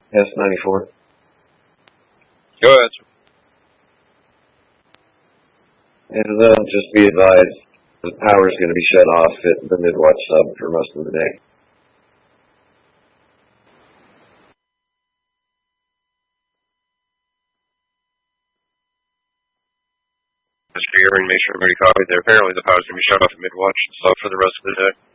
S94. Go ahead, sir. And just be advised, the power's going to be shut off at the Midwatch sub for most of the day. Mr. Gearing, make sure everybody copied there. Apparently the power's going to be shut off at Midwatch and sub for the rest of the day.